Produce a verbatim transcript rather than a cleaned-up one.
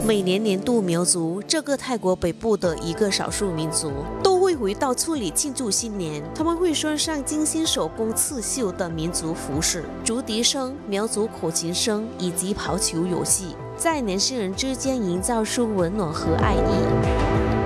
每年年度苗族这个泰国北部的一个少数民族，都会回到村里庆祝新年。他们会穿上精心手工刺绣的民族服饰、竹笛声、苗族口琴声以及跑球游戏，在年轻人之间营造出温暖和爱意。